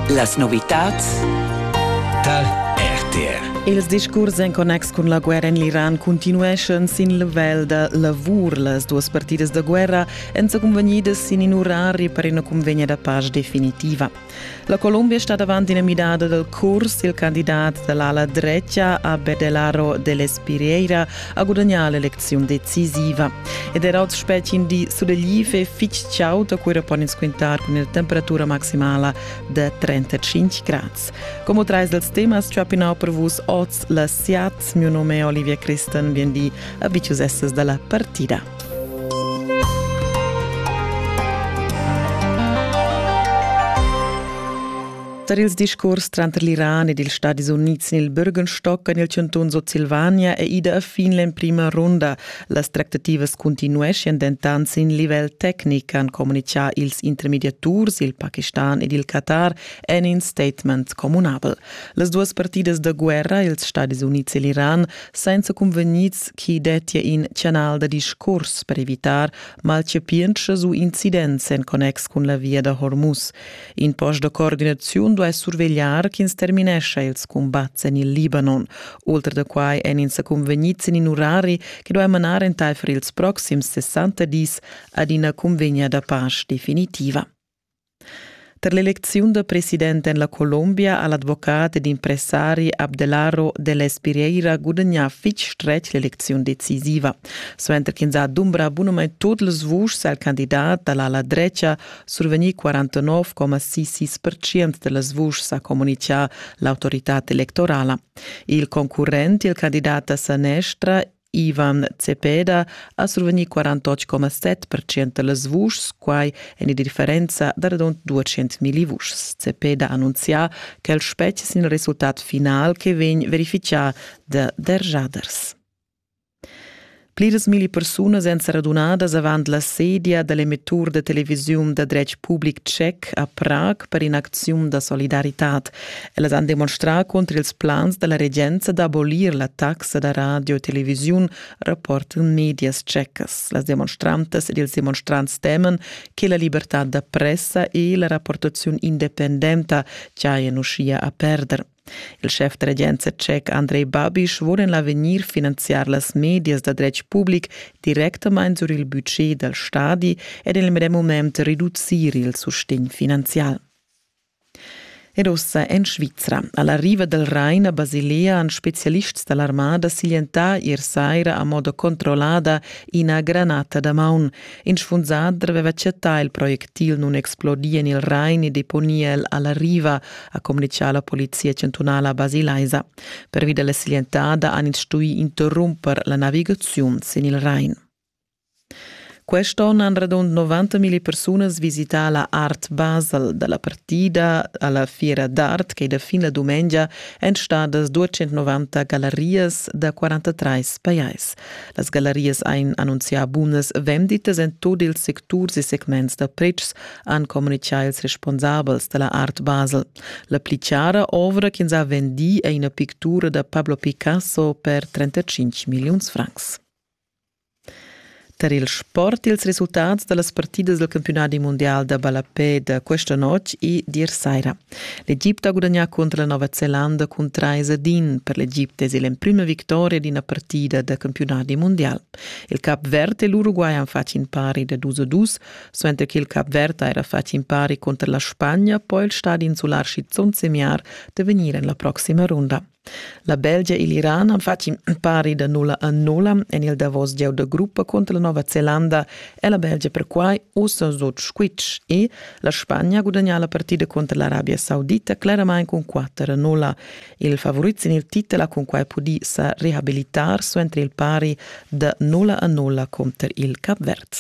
Las novitats da RTR. Els discurs en connex con la guerra in l'Iran continueschen sin level de lavur. Las duas partidas de guerra enza convegnidas sin in orari per una convegna de paz definitiva. La Colombia sta davanti in midada del curs. Il candidat dell'ala drecha, Abelardo de l'Espirieira, ha guadagnato l'elezione decisiva. Ed era oggi specie di sudeglive fitch ciauta cui rapone squintar con una temperatura maximale de 35 gradi. Come trais dels temas, ci appena per vos oggi la SIAT. Mio nome è Olivia Christen, biendi a vicius esses della partida. Per il discorso tra l'Iran e gli Stati Uniti nel Bürgenstock nel canton Silvania e ida a fin in prima ronda. Le trattative continueschen dentanz in livello tecnico an comunicare ils intermediaturs, il Pakistan ed il Qatar, en in statement comunabel. Le due partite de guerra, ils Stati Uniti e l'Iran, senza convenits chi detia in canal de discurs per evitar malcepientsche su incidenze in connex con la via de Hormuz. In post de coordinazione dove survegliar che terminesce ils combats in il Libanon, oltre da quai en in sa convegniz in orari che dove manare in tai per ils proxims 60 dis ad una convegna da paz definitiva. Per l'elezione del presidente in la Colombia, all'avvocato ed impresari Abelardo de l'Espirieira guadagna fitch stretch l'elezione decisiva. Suenter che ha dumbra bunumai tutte le voci al candidato dall'ala drecha surveni 49,66% delle voci a comunicare l'autorità elettorale. Il concorrente, il candidato sinistra, Ivan Cepeda ha survegni 48,7% delle voci, quai è una differenza da rond 200.000 voci. Cepeda annuncia che il specie è il risultato finale che viene verificato da der Jaders. Pliras mili persone senza radunadas avant la sedia dell'emettur de televisione de dretg public tchec a Prag per inaczione da solidaritat. Ellas han demonstrat contro ils plans della regenza d'abolir la taxa da radio e televisione, rapporten medias tchecas. Las demonstrantes ed ils demonstrants temen che la libertà da pressa e la rapportazione indipendente c'haien uscia a perder. Il chef de regenza tchec Andrej Babiš vuole in l'avenir finanziare le medias da dretg public direttamente sur il budget del stadi ed nel medesimo momento ridurre il sostegno finanziario. Ed ossa in Svizzera, alla riva del Rhein a Basilea, un specialista dell'armata si lienta ieri sera a modo controllata una granata da maun. In sfunzadra aveva accettato il proiettil non esplodia nel Rhein e deponia alla riva, a comunicare la polizia cantonale a Basileisa. Per via della silientada hanno istituito interrompere la navigazione nel Rhein. Quest'anno hanno raggiunto 90.000 persone visitato la Art Basel dalla partita alla Fiera d'Art che da fine domenica è stata 290 gallerie da 43 paesi. Le gallerie hanno annunciato buone vendite in tutti i settori e segmenti da prezzi, hanno comunicato i responsabili della Art Basel. La plicciara opera che ha venduto è una pittura da Pablo Picasso per 35 milioni di francs. Per il sport, i risultati delle partite del campionato mondiale da Balapé da questa notte e di ieri sera. L'Egitto ha guadagnato contro la Nuova Zelanda con 3-1. Per l'Egitto è la prima vittoria di una partita del campionato mondiale. Il Cap Verde e l'Uruguay hanno fatto in pari da 2-2, mentre che il Cap Verde era fatto in pari contro la Spagna, poi il stadio insular Chizzon semiar da venire nella prossima ronda. La Belgia e l'Iran hanno fatto in pari da 0-0 e il Davos geu de gruppa contro la Nuova Zelanda e la Belgia per quai usa zot squitch e la Spagna ha guadagnato la partita contro l'Arabia Saudita chiaramente con 4-0. Il favorizio nel titolo con quai pudi sa riabilitar su entre il pari da 0-0 contro il Cap Verde.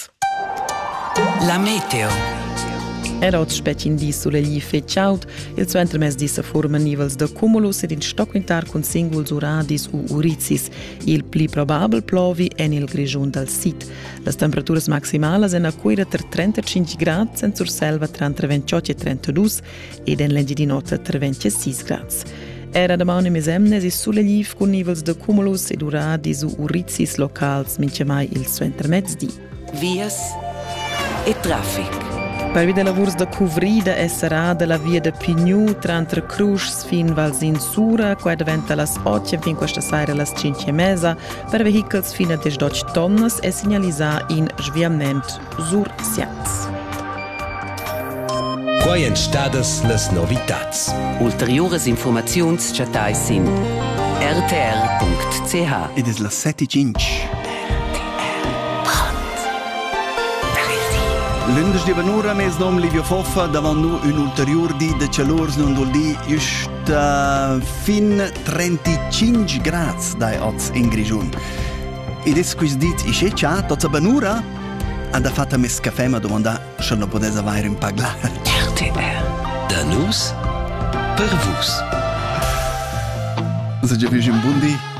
La meteo. Era oggi specie in dis sulle gli fecciaut, il centro mes dissa forma nivels de cumulus ed in stocquintar con singuls uradis u urizis. Il pli probabel plovi en il grigion dal sit. Las temperaturas maximales en a cuira ter 35 gradi, en sur selva tra 28 e 32 ed en leggi di notte ter 26 gradi. Era da maune mesemnes e sulle gli con nivels de cumulus ed uradis u urizis locals mince mai il centro mezdi. Vias e traffic. Per vide lavurs da cuvrida esserà della via de Pignou tra Cruschs fin Valsinsura, qua diventa las 8 fin questa sera las 5:30 per vehicles fino a 12 tonnes e segnalisà in sviament sur Siaz. Quai entstadas las novitats. Ulteriores informaziuns chatai sin rtr.ch. Ed es la 7:05. Lundes di Vanura, mes nom Livio Foffa, davant nu un ulterior di de calors non dol di just fin 35 grads dai oz in Grigiun. Ed es quis dit isce cia, tots a Vanura, anda fatta mes caffè ma domanda se non potesse avere un paglar. RTR. Da nus per vus. Se già viu un buon di.